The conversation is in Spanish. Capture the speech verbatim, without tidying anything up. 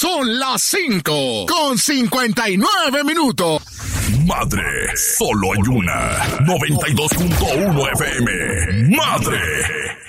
Son las cinco con cincuenta y nueve minutos. Madre, solo hay una. noventa y dos punto uno F M. Madre.